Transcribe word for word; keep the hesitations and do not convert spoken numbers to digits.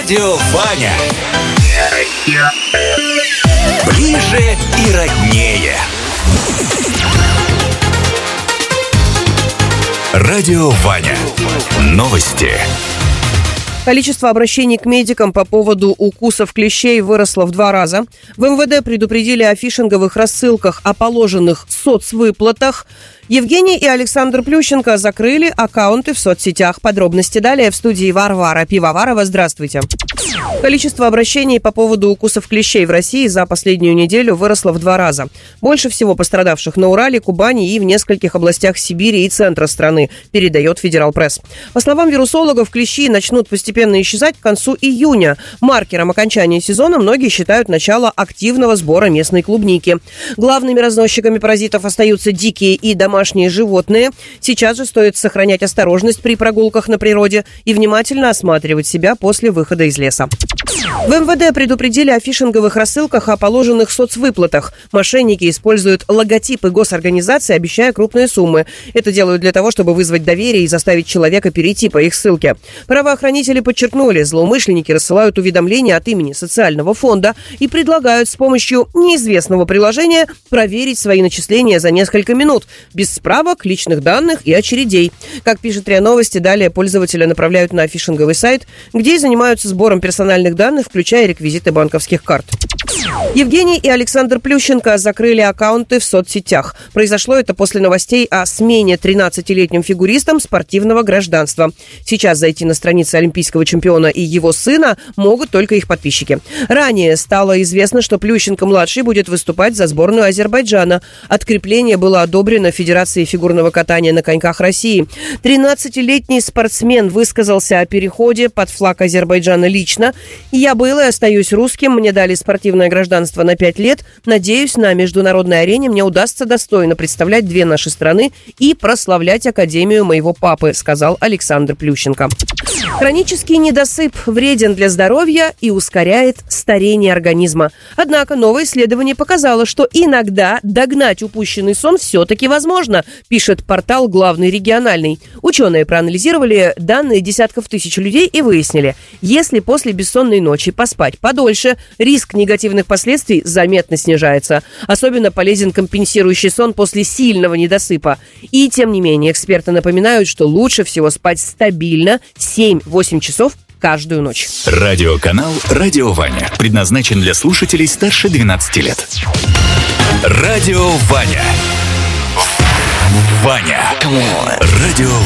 Радио Ваня. Ближе и роднее. Радио Ваня. Новости. Количество обращений к медикам по поводу укусов клещей выросло в два раза. В эм вэ дэ предупредили о фишинговых рассылках о положенных соцвыплатах. Евгений и Александр Плющенко закрыли аккаунты в соцсетях. Подробности далее в студии Варвара Пивоварова. Здравствуйте. Количество обращений по поводу укусов клещей в России за последнюю неделю выросло в два раза. Больше всего пострадавших на Урале, Кубани и в нескольких областях Сибири и центра страны, передает Федерал Пресс. По словам вирусологов, клещи начнут постепенно исчезать к концу июня. Маркером окончания сезона многие считают начало активного сбора местной клубники. Главными разносчиками паразитов остаются дикие и домашние животные. Сейчас же стоит сохранять осторожность при прогулках на природе и внимательно осматривать себя после выхода из леса. В эм вэ дэ предупредили о фишинговых рассылках о положенных соцвыплатах. Мошенники используют логотипы госорганизаций, обещая крупные суммы. Это делают для того, чтобы вызвать доверие и заставить человека перейти по их ссылке. Правоохранители подчеркнули, злоумышленники рассылают уведомления от имени социального фонда и предлагают с помощью неизвестного приложения проверить свои начисления за несколько минут, без справок, личных данных и очередей. Как пишет РИА Новости, далее пользователя направляют на фишинговый сайт, где и занимаются сбором персональных данных, включая реквизиты банковских карт. Евгений и Александр Плющенко закрыли аккаунты в соцсетях. Произошло это после новостей о смене тринадцатилетним фигуристам спортивного гражданства. Сейчас зайти на страницы олимпийского чемпиона и его сына могут только их подписчики. Ранее стало известно, что Плющенко-младший будет выступать за сборную Азербайджана. Открепление было одобрено Федерацией фигурного катания на коньках России. тринадцатилетний спортсмен высказался о переходе под флаг Азербайджана лично. «Я был и остаюсь русским, мне дали спортивное гражданство на пять лет. Надеюсь, на международной арене мне удастся достойно представлять две наши страны и прославлять академию моего папы», сказал Александр Плющенко. Хронический недосып вреден для здоровья и ускоряет старение организма. Однако новое исследование показало, что иногда догнать упущенный сон все-таки возможно, пишет портал «Главный региональный». Ученые проанализировали данные десятков тысяч людей и выяснили, если после бессонной ночи поспать подольше, риск негативных последствий заметно снижается. Особенно полезен компенсирующий сон после сильного недосыпа. И тем не менее, эксперты напоминают, что лучше всего спать стабильно семь-восемь часов каждую ночь. Радиоканал «Радио Ваня» предназначен для слушателей старше двенадцати лет. Радио Ваня. Ваня. Радио